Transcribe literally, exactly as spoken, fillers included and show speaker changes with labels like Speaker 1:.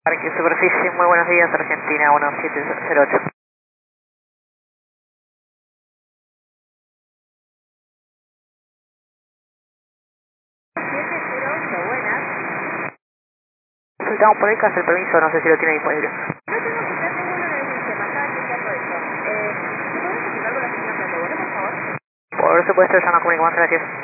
Speaker 1: Parque Superficie, muy buenos días, Argentina uno siete cero ocho.
Speaker 2: siete cero ocho, buenas.
Speaker 1: Solicitamos por el caso el permiso, no sé si lo tiene disponible.
Speaker 2: No tengo, ya tengo uno en el sistema, estaba chequeando eso. Eh, ¿me puedes confirmar con la señora Plato, por favor?
Speaker 1: Por supuesto, ya nos comunicamos, gracias.